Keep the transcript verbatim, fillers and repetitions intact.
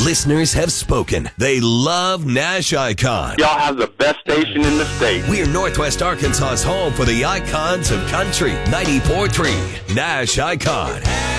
Listeners have spoken. They love Nash Icon. Y'all have the best station in the state. We're Northwest Arkansas's home for the icons of country. ninety-four point three Nash Icon.